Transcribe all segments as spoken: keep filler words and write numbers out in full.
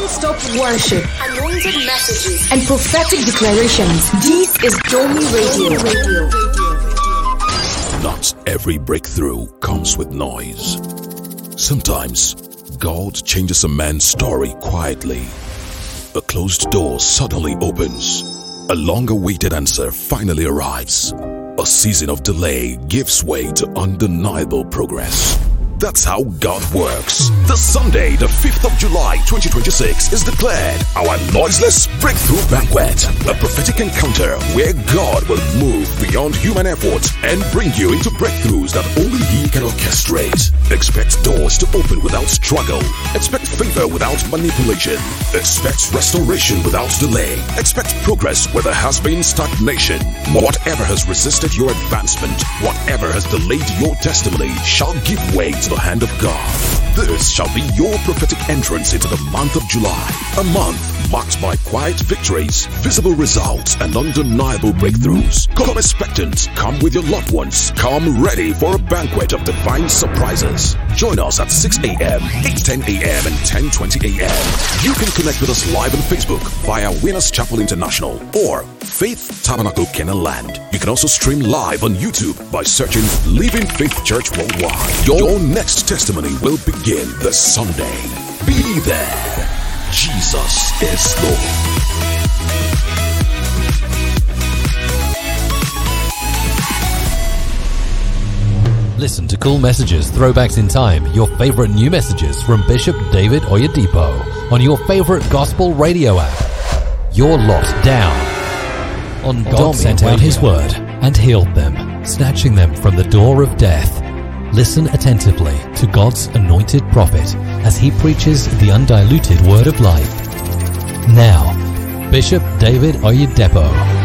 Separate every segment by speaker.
Speaker 1: Non-stop worship, anointed messages, and prophetic declarations. This is Domi Radio. Radio.
Speaker 2: Not every breakthrough comes with noise. Sometimes, God changes a man's story quietly. A closed door suddenly opens. A long-awaited answer finally arrives. A season of delay gives way to undeniable progress. That's how God works. The Sunday, the fifth of July, twenty twenty-six is declared our noiseless breakthrough banquet. A prophetic encounter where God will move beyond human effort and bring you into breakthroughs that only He can orchestrate. Expect doors to open without struggle. Expect favor without manipulation. Expect restoration without delay. Expect progress where there has been stagnation. Whatever has resisted your advancement, whatever has delayed your testimony shall give way to the hand of God. This shall be your prophetic entrance into the month of July. A month marked by quiet victories, visible results, and undeniable breakthroughs. Come expectant. Come with your loved ones. Come ready for a banquet of divine surprises. Join us at six a.m., eight ten a.m., and ten twenty a.m. You can connect with us live on Facebook via Winners Chapel International or Faith Tabernacle Canaan Land. You can also stream live on YouTube by searching Living Faith Church Worldwide. Your next testimony will begin this Sunday. Be there. Jesus is Lord.
Speaker 3: Listen to cool messages, throwbacks in time, your favorite new messages from Bishop David Oyedepo on your favorite gospel radio app. You're locked down on God Domi sent Radio. Out His word and healed them, snatching them from the door of death. Listen attentively to God's anointed prophet as he preaches the undiluted word of life. Now, Bishop David Oyedepo.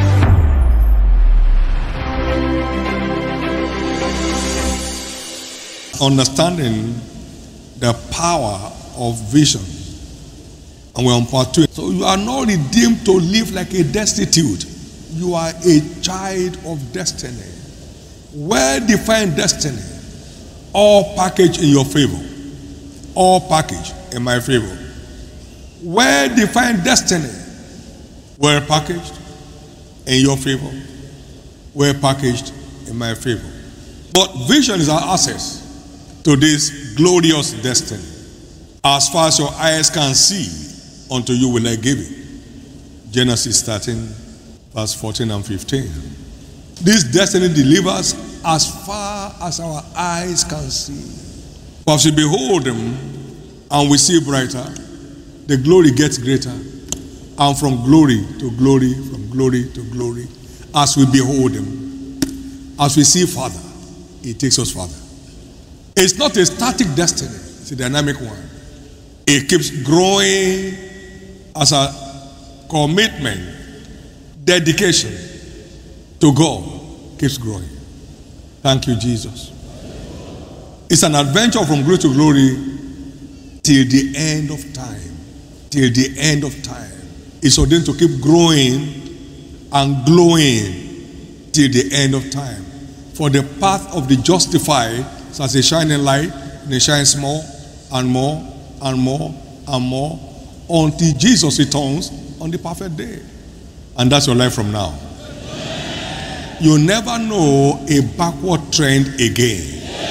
Speaker 4: Understanding the power of vision. And we're on part two. So you are not redeemed to live like a destitute. You are a child of destiny. Well-defined destiny. All packaged in your favor. All packaged in my favor. Well-defined destiny. Well packaged in your favor. Well packaged in my favor. But vision is our access to this glorious destiny. As far as your eyes can see, unto you will I give it. Genesis thirteen, verse fourteen and fifteen. This destiny delivers as far as our eyes can see. For as we behold him and we see brighter, the glory gets greater. And from glory to glory, from glory to glory, as we behold him, as we see farther, he takes us farther. It's not a static destiny, it's a dynamic one. It keeps growing as a commitment, dedication to God keeps growing. Thank you, Jesus. It's an adventure from glory to glory till the end of time. Till the end of time. It's ordained to keep growing and glowing till the end of time. For the path of the justified is as a shining light, and it shines more and more and more and more until Jesus returns on the perfect day. And that's your life from now. You never know a backward trend again.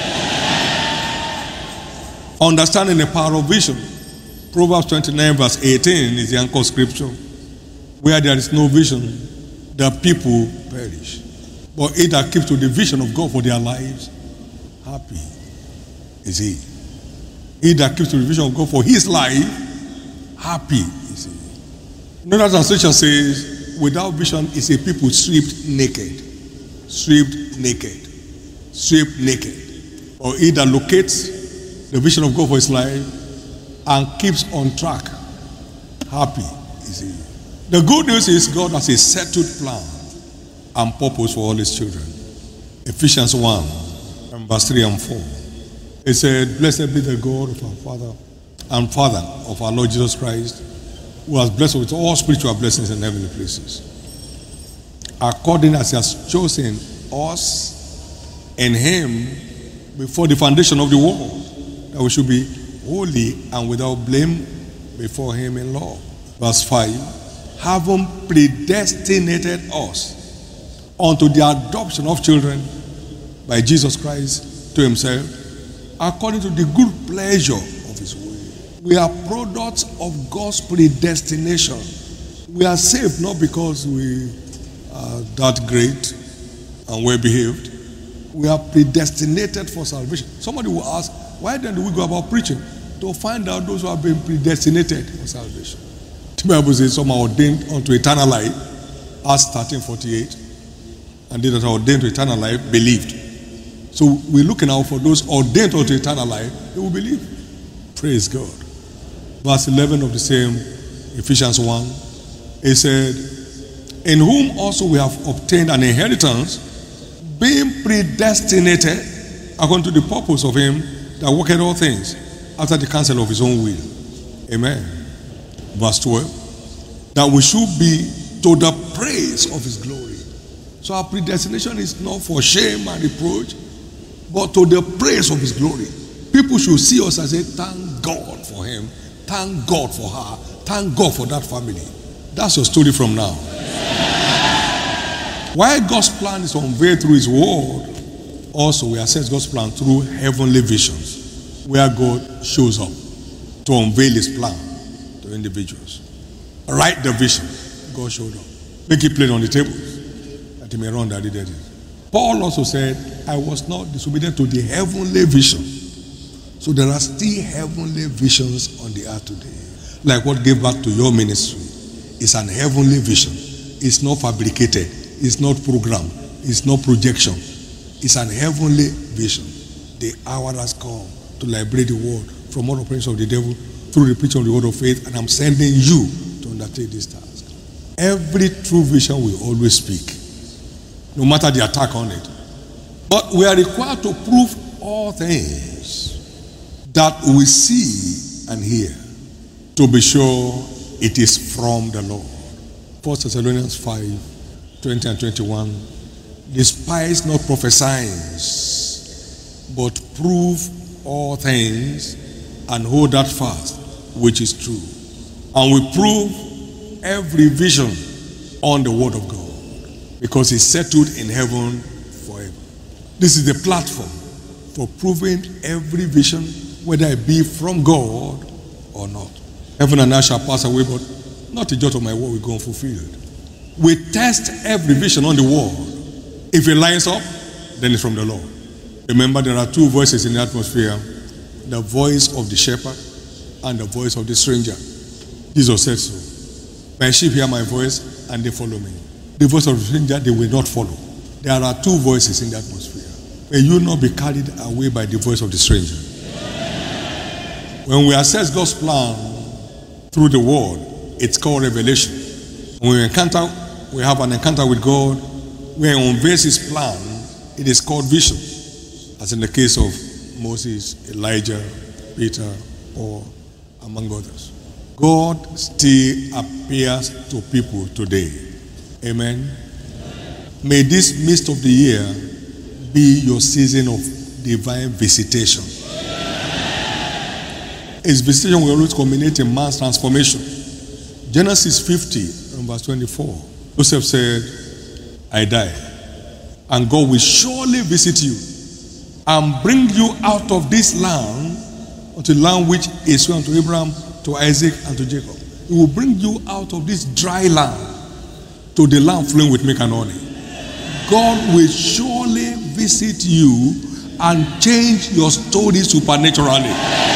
Speaker 4: Understanding the power of vision. Proverbs twenty-nine verse eighteen is the anchor scripture. Where there is no vision, the people perish. But he that keeps to the vision of God for their lives, happy is he. He that keeps to the vision of God for his life, happy is he. Another translation says, without vision is a people stripped naked. Stripped naked. Stripped naked. Or he that locates the vision of God for his life and keeps on track, happy is he. The good news is God has a settled plan and purpose for all his children. Ephesians one, and verse three and four. It said, blessed be the God of our Father and Father of our Lord Jesus Christ, who has blessed us with all spiritual blessings in heavenly places, according as he has chosen us in him before the foundation of the world, that we should be holy and without blame before him in love. Verse five, having predestinated us unto the adoption of children by Jesus Christ to himself, according to the good pleasure of his will. We are products of God's predestination. We are saved not because we are that great and well behaved. We are predestinated for salvation. Somebody will ask, why then do we go about preaching? To find out those who have been predestinated for salvation. The Bible says some are ordained unto eternal life, Acts thirteen forty-eight, and they that are ordained to eternal life believed. So we're looking out for those ordained unto eternal life, they will believe. Praise God. Verse eleven of the same Ephesians one, it said, in whom also we have obtained an inheritance, being predestinated according to the purpose of him that worketh all things after the counsel of his own will. Amen. Verse twelve, that we should be to the praise of his glory. So our predestination is not for shame and reproach, but to the praise of his glory. People should see us and say, thank God for him, thank God for her, thank God for that family. That's your story from now. Why God's plan is unveiled through his word, also we assess God's plan through heavenly visions, where God shows up to unveil his plan to individuals. Write the vision, God showed up. Make it plain on the table, that he may run that he did it. Paul also said, I was not disobedient to the heavenly vision. So there are still heavenly visions on the earth today. Like what gave birth to your ministry. It's an heavenly vision. It's not fabricated. It's not programmed. It's not projection. It's an heavenly vision. The hour has come to liberate the world from all oppression of the devil through the preaching of the word of faith, and I'm sending you to undertake this task. Every true vision will always speak, no matter the attack on it. But we are required to prove all things that we see and hear, to be sure it is from the Lord. First Thessalonians five, twenty and twenty-one. Despise not prophesying, but prove all things and hold that fast which is true. And we prove every vision on the word of God, because it's settled in heaven forever. This is the platform for proving every vision, whether it be from God or not. Heaven and earth shall pass away, but not a jot of my word will go unfulfilled. We test every vision on the word. If it lines up, then it's from the Lord. Remember, there are two voices in the atmosphere: the voice of the shepherd and the voice of the stranger. Jesus said so. My sheep hear my voice and they follow me. The voice of the stranger they will not follow. There are two voices in the atmosphere. May you not be carried away by the voice of the stranger. When we assess God's plan through the word, it's called revelation. When we encounter, we have an encounter with God, when he unveils his plan, it is called vision. As in the case of Moses, Elijah, Peter, Paul, among others. God still appears to people today. Amen. May this midst of the year be your season of divine visitation. His visitation will always culminate in man's transformation. Genesis fifty, verse twenty-four. Joseph said, I die, and God will surely visit you and bring you out of this land unto the land which is sworn to Abraham, to Isaac, and to Jacob. He will bring you out of this dry land to the land flowing with milk and honey. God will surely visit you and change your story supernaturally.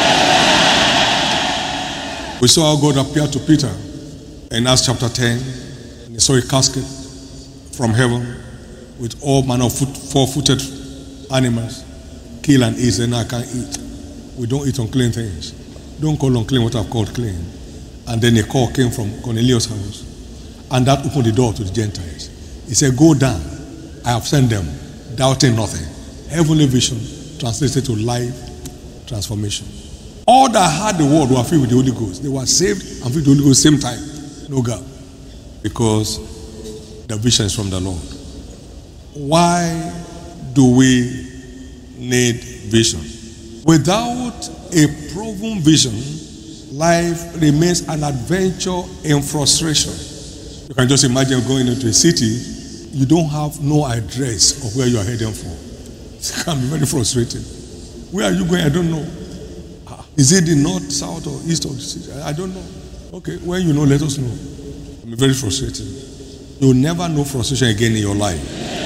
Speaker 4: We saw how God appeared to Peter in Acts chapter ten. And he saw a casket from heaven with all manner of foot, four-footed animals. Kill and eat, and I can't eat. We don't eat unclean things. Don't call unclean what I've called clean. And then a call came from Cornelius' house, and that opened the door to the Gentiles. He said, go down, I have sent them, doubting nothing. Heavenly vision translated to life transformation. All that had the word were filled with the Holy Ghost. They were saved and filled with the Holy Ghost same time. No gap. Because the vision is from the Lord. Why do we need vision? Without a proven vision, life remains an adventure in frustration. You can just imagine going into a city, you don't have no address of where you are heading for. It can be very frustrating. Where are you going? I don't know. Is it the north, south, or east of the city? I don't know. Okay, when you know, let us know. It can be very frustrating. You'll never know frustration again in your life.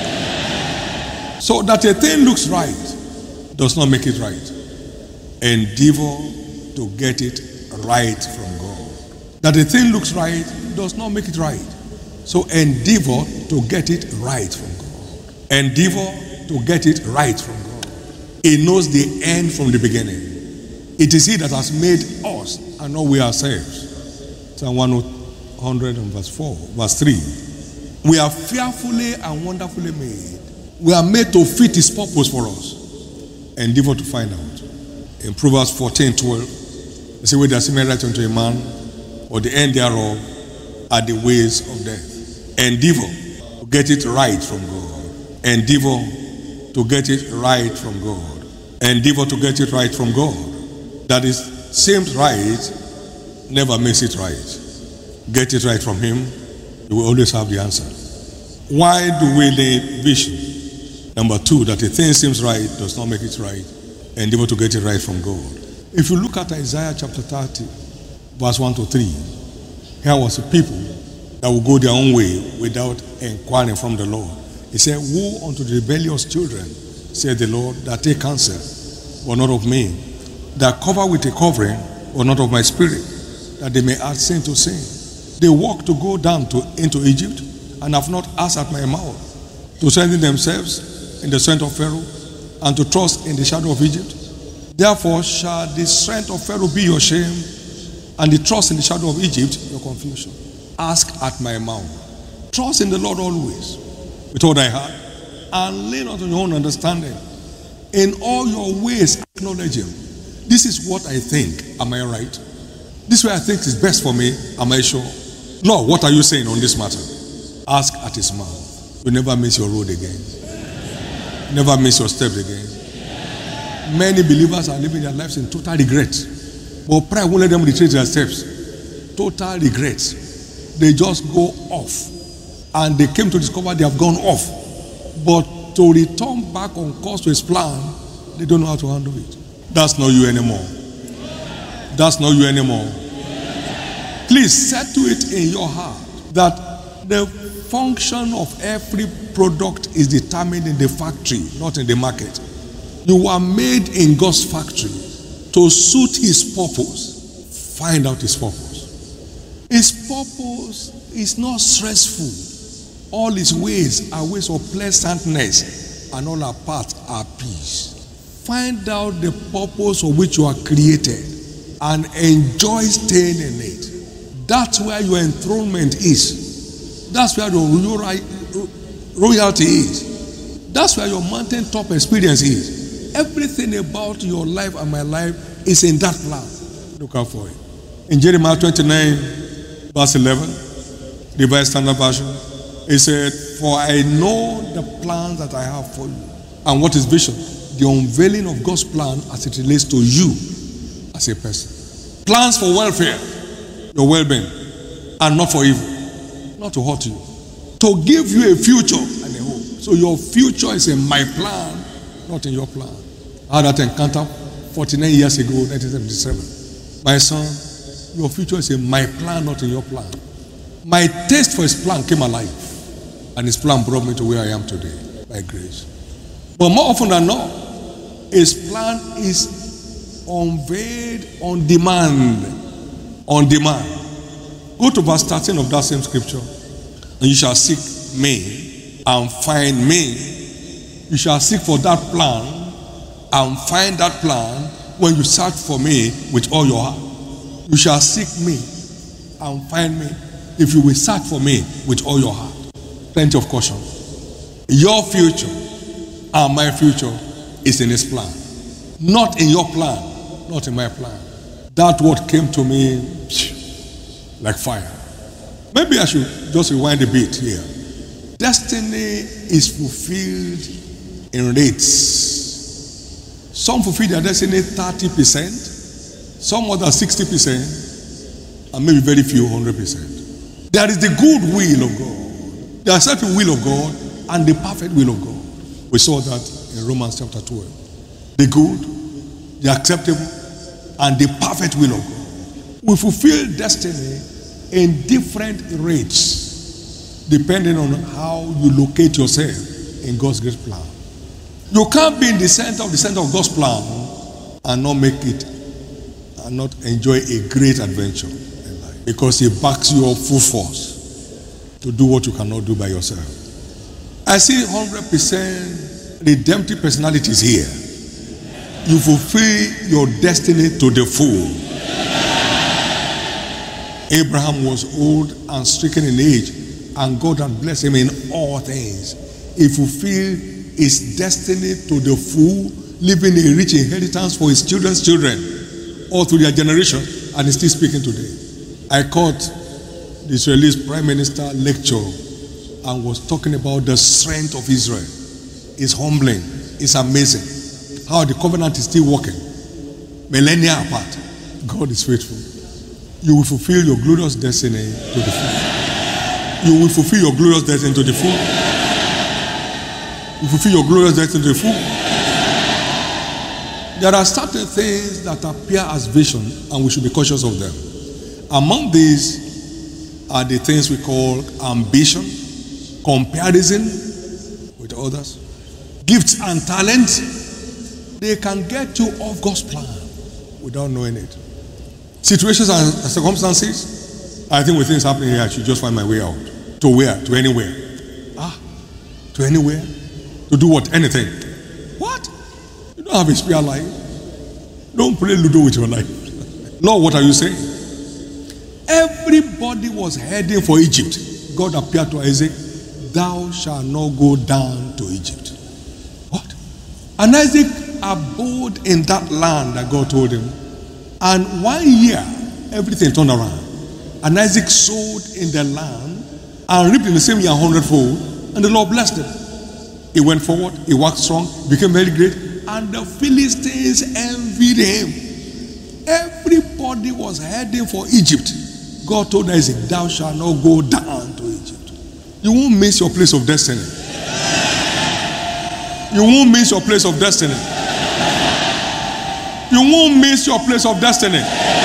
Speaker 4: So that a thing looks right does not make it right. Endeavor to get it right from God. That a thing looks right does not make it right. So endeavor to get it right from God. Endeavor to get it right from God. He knows the end from the beginning. It is He that has made us and not we ourselves. Psalm one hundred and verse four, verse three. We are fearfully and wonderfully made. We are made to fit His purpose for us. Endeavor to find out. In Proverbs fourteen, twelve, they say, where there seemeth right unto a man, or the end thereof are the ways of death. Endeavor to get it right from God. Endeavor to get it right from God. Endeavor to get it right from God. That is, seems right, never makes it right. Get it right from Him, you will always have the answer. Why do we need vision? Number two, that a thing seems right does not make it right. Endeavor to get it right from God. If you look at Isaiah chapter thirty, verse one to three, here was a people that will go their own way without inquiring from the Lord. He said, woe unto the rebellious children, said the Lord, that take counsel, but not of me, that cover with a covering, but not of my spirit, that they may add sin to sin. They walk to go down to into Egypt, and have not asked at my mouth, to strengthen themselves in the strength of Pharaoh, and to trust in the shadow of Egypt. Therefore shall the strength of Pharaoh be your shame, and the trust in the shadow of Egypt your confusion. Ask at my mouth. Trust in the Lord always, with all thy heart, and lean not on your own understanding. In all your ways acknowledge Him. This is what I think. Am I right? This way I think is best for me. Am I sure? Lord, what are you saying on this matter? Ask at His mouth. You never miss your road again. Never miss your steps again. Many believers are living their lives in total regret. But pride won't let them retrace their steps. Total regret. They just go off. And they came to discover they have gone off. But to return back on course to His plan, they don't know how to handle it. That's not you anymore. That's not you anymore. Please settle it in your heart that the function of every product is determined in the factory, not in the market. You are made in God's factory to suit His purpose. Find out His purpose. His purpose is not stressful. All His ways are ways of pleasantness, and all our paths are peace. Find out the purpose for which you are created and enjoy staying in it. That's where your enthronement is. That's where your royalty is. That's where your mountaintop experience is. Everything about your life and my life is in that plan. Look out for it. In Jeremiah twenty-nine, verse eleven, Revised Standard Version, it said, for I know the plans that I have for you. And what is vision? The unveiling of God's plan as it relates to you as a person. Plans for welfare, your well-being, and not for evil, not to hurt you, to give you a future and a hope. So your future is in my plan, not in your plan. I had that encounter forty-nine years ago, nineteen seventy-seven. My son, your future is in my plan, not in your plan. My taste for His plan came alive, and His plan brought me to where I am today by grace. But more often than not, His plan is unveiled on demand. On demand. Go to verse thirteen of that same scripture. And you shall seek me and find me. You shall seek for that plan and find that plan when you search for me with all your heart. You shall seek me and find me if you will search for me with all your heart. Plenty of caution. Your future and my future is in His plan. Not in your plan, not in my plan. That word came to me like fire. Maybe I should just rewind a bit here. Destiny is fulfilled in rates. Some fulfill their destiny thirty percent, some other sixty percent, and maybe very few, one hundred percent. There is the good will of God. There is the will of God and the perfect will of God. We saw that in Romans chapter twelve. The good, the acceptable, and the perfect will of God. We fulfill destiny in different rates depending on how you locate yourself in God's great plan. You can't be in the center of the center of God's plan and not make it and not enjoy a great adventure in life, because He backs you up full force to do what you cannot do by yourself. I see one hundred percent redemptive personalities here. You fulfill your destiny to the full. Abraham was old and stricken in age, and God had blessed him in all things. He fulfilled his destiny to the full, leaving a rich inheritance for his children's children, all through their generation, and he's still speaking today. I caught the Israeli Prime Minister lecture and was talking about the strength of Israel. It's humbling. It's amazing how the covenant is still working. Millennia apart. God is faithful. You will fulfill your glorious destiny to the full. You will fulfill your glorious destiny to the full. You fulfill your glorious destiny to the full. There are certain things that appear as vision, and we should be cautious of them. Among these are the things we call ambition, comparison with others, gifts and talents. They can get you off God's plan without knowing it. Situations and circumstances, I think with things happening here, I should just find my way out. To where? To anywhere. Ah, to anywhere? To do what? Anything. What? You don't have a spare life. Don't play Ludo with your life. Lord, what are you saying? Everybody was heading for Egypt. God appeared to Isaac, thou shalt not go down to Egypt. What? And Isaac abode in that land that God told him. And one year, everything turned around. And Isaac sowed in the land and reaped in the same year a hundredfold. And the Lord blessed him. He went forward, he worked strong, became very great. And the Philistines envied him. Everybody was heading for Egypt. God told Isaac, thou shalt not go down to Egypt. You won't miss your place of destiny. You won't miss your place of destiny. You won't miss your place of destiny.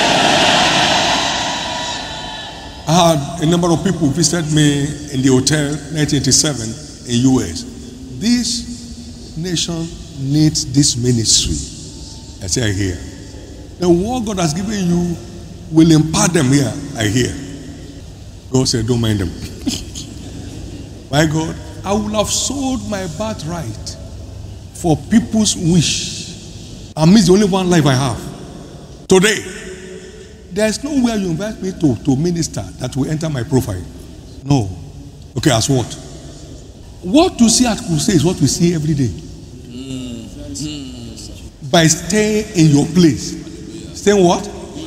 Speaker 4: I had a number of people visit me in the hotel nineteen eighty-seven in U S. This nation needs this ministry. I say I hear. The word God has given you will impart them here. I hear. God said, don't mind them. My God, I would have sold my birthright for people's wish. I miss the only one life I have. Today, there's nowhere you invite me to, to minister that will enter my profile. No. Okay, as what? What you see at crusade is what we see every day. Mm. By staying in your place. Staying what?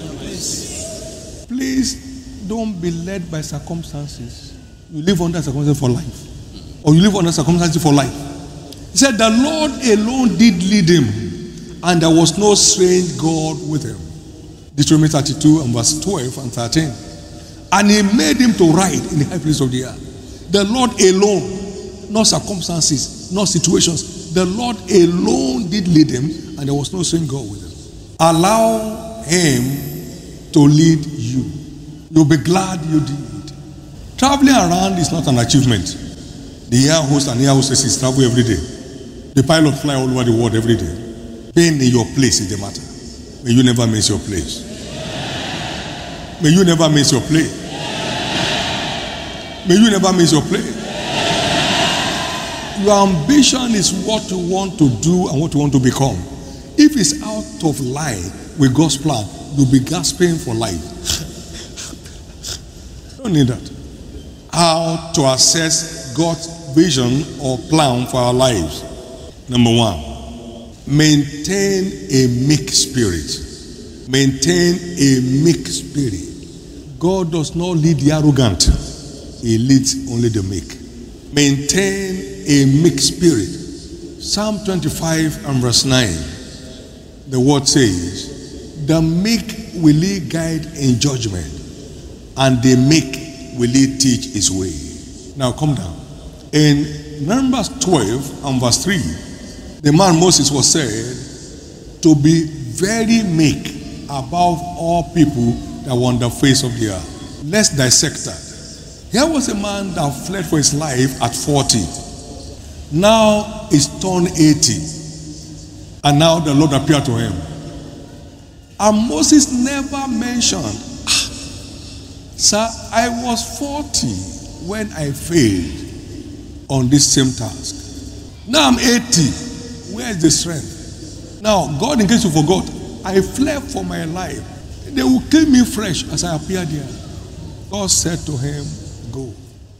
Speaker 4: Please don't be led by circumstances. You live under circumstances for life. Or you live under circumstances for life. He said the Lord alone did lead him, and there was no strange God with him. Deuteronomy thirty-two and verse twelve and thirteen. And he made him to ride in the high place of the earth. The Lord alone, not circumstances, not situations. The Lord alone did lead him, and there was no strange God with him. Allow him to lead you. You'll be glad you did. Traveling around is not an achievement. The air host and air hostesses travel every day. The pilot fly all over the world every day. Being in your place is the matter. May you never miss your place. May you never miss your place. May you never miss your place. Your ambition is what you want to do and what you want to become. If it's out of line with God's plan, you'll be gasping for life. Don't need that. How to assess God's vision or plan for our lives. Number one, maintain a meek spirit. Maintain a meek spirit. God does not lead the arrogant. He leads only the meek. Maintain a meek spirit. Psalm twenty-five and verse nine. The word says, the meek will he guide in judgment,
Speaker 2: and the meek will he teach his way. Now come down. In Numbers twelve and verse three, the man Moses was said to be very meek above all people that were on the face of the earth. Let's dissect that. Here was a man that fled for his life at forty. Now he's turned eighty. And now the Lord appeared to him. And Moses never mentioned, ah, sir, I was forty when I failed on this same task. Now I'm eighty. Where is the strength? Now, God, in case you forgot, I fled for my life. They will kill me fresh as I appeared here. God said to him, go.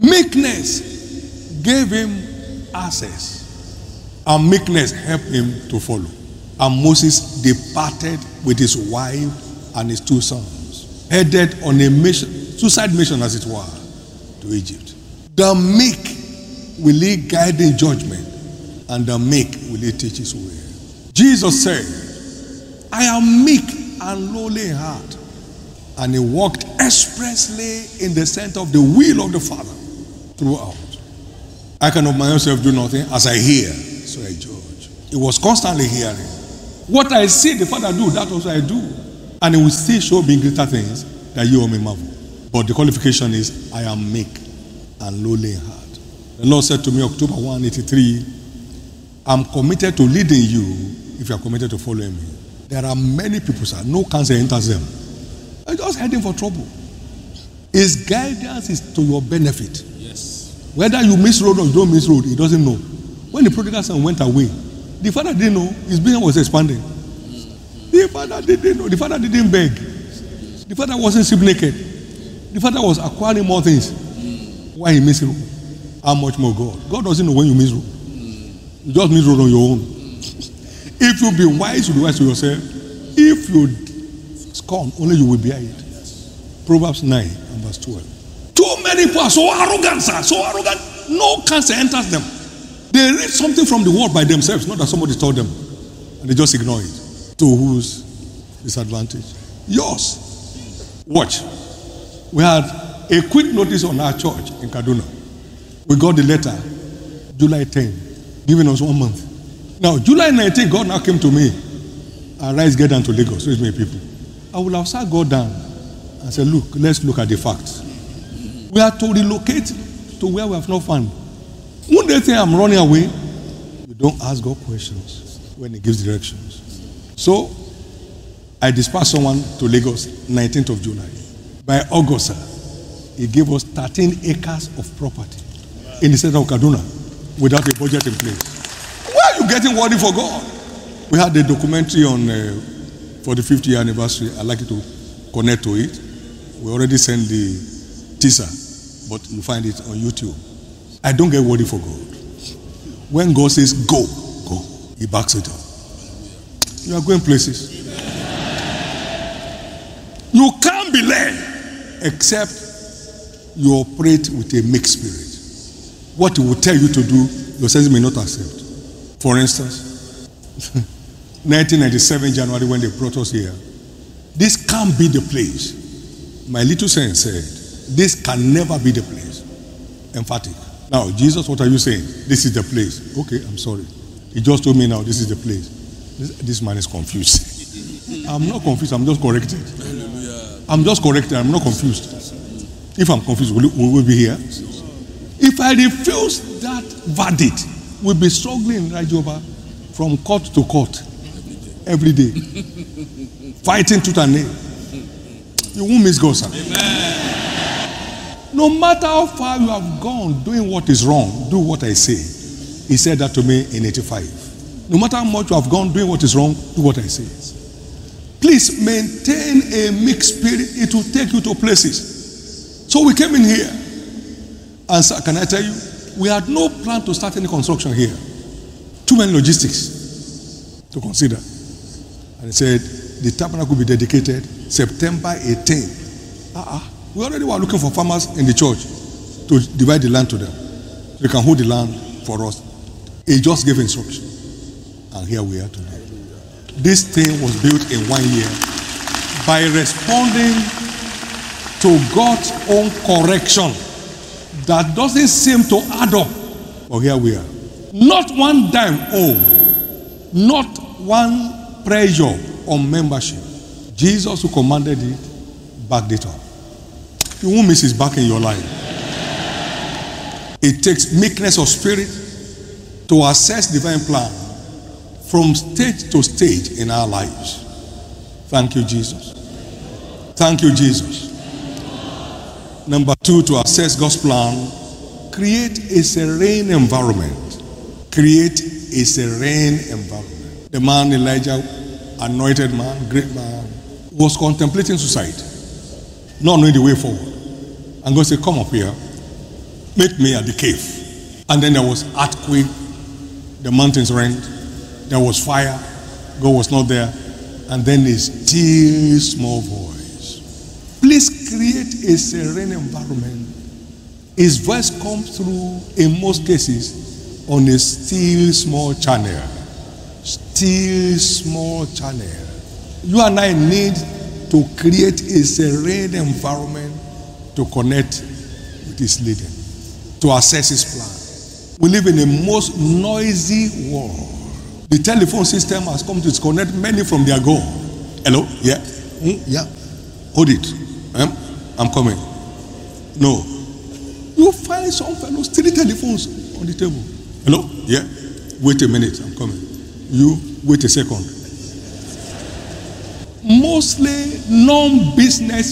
Speaker 2: Meekness gave him access. And meekness helped him to follow. And Moses departed with his wife and his two sons, headed on a mission, suicide mission as it were, to Egypt. The meek will he guide in judgment, and the meek will he teach his way. Jesus said, I am meek and lowly in heart. And he walked expressly in the center of the will of the Father throughout. I can of myself do nothing. As I hear, so I judge. He was constantly hearing. What I see the Father do, that also I do. And he will still show me greater things that you all may marvel. But the qualification is, I am meek and lowly in heart. The Lord said to me, October first, eighty-three, I'm committed to leading you if you are committed to following me. There are many people, sir, no cancer enters them. They're just heading for trouble. His guidance is to your benefit.
Speaker 4: Yes.
Speaker 2: Whether you miss road or you don't miss road, he doesn't know. When the prodigal son went away, the father didn't know his business was expanding. The father didn't know. The father didn't beg. The father wasn't sleep naked. The father was acquiring more things. Why he missed road? How much more God? God doesn't know when you miss road. You just miss road on your own. If you be wise, you be wise to yourself. If you scorn, only you will bear it. Proverbs nine and verse twelve. Too many people are so arrogant, sir. So arrogant. No cancer enters them. They read something from the word by themselves, not that somebody told them. And they just ignore it. To whose disadvantage? Yours. Watch. We had a quick notice on our church in Kaduna. We got the letter July tenth, giving us one month. Now, July nineteenth, God now came to me. Arise, get down to Lagos. Raise me people. I would have sat God down and said, look, let's look at the facts. We are to relocate to where we have not found. When they say I'm running away, you don't ask God questions when he gives directions. So, I dispatched someone to Lagos, nineteenth of July. By August, sir, he gave us thirteen acres of property in the center of Kaduna without a budget in place. Why are you getting worried for God? We had a documentary on uh, for the fiftieth anniversary. I'd like you to connect to it. We already sent the teaser, but you find it on YouTube. I don't get worried for God. When God says go, go, he backs it up. You are going places. You can't be led except you operate with a mixed spirit. What he will tell you to do, your senses may not accept. For instance, nineteen ninety-seven January, when they brought us here, this can't be the place. My little sense said, this can never be the place. Emphatic. Now, Jesus, what are you saying? This is the place. Okay, I'm sorry. He just told me now, this is the place. This, this man is confused. I'm not confused, I'm just corrected. I'm just corrected, I'm not confused. If I'm confused, will, will we be here? If I refuse that verdict, we'll be struggling right over from court to court every day. Fighting tooth and nail. You won't miss God, sir. Amen. No matter how far you have gone doing what is wrong, do what I say. He said that to me in eighty-five. No matter how much you have gone doing what is wrong, do what I say. Please maintain a mixed spirit. It will take you to places. So we came in here. And sir, can I tell you, we had no plan to start any construction here. Too many logistics to consider. And he said, the tabernacle will be dedicated September eighteenth. Uh-uh. We already were looking for farmers in the church to divide the land to them. So they can hold the land for us. He just gave instruction. And here we are today. This thing was built in one year by responding
Speaker 4: to God's own correction that doesn't seem to add up. But here we are. Not one dime owed, not one pressure on membership. Jesus, who commanded it, backed it up. You won't miss his back in your life. It takes meekness of spirit to assess divine plan from stage to stage in our lives. Thank you, Jesus. Thank you, Jesus. Number two, to assess God's plan, create a serene environment. Create a serene environment. The man Elijah, anointed man, great man, was contemplating suicide, not knowing the way forward. And God said, come up here, meet me at the cave. And then there was earthquake, the mountains rent, there was fire, God was not there, and then a still small voice. Please create a serene environment. His voice comes through, in most cases, on a still small channel. Still small channel. You and I need to create a serene environment to connect with his leading, to assess his plan. We live in a most noisy world. The telephone system has come to disconnect many from their goal. Hello? Yeah? Mm, yeah. Hold it. Um, I'm coming. No. You find some fellows, three telephones on the table. Hello? Yeah? Wait a minute. I'm coming. You, wait a second. Mostly non-business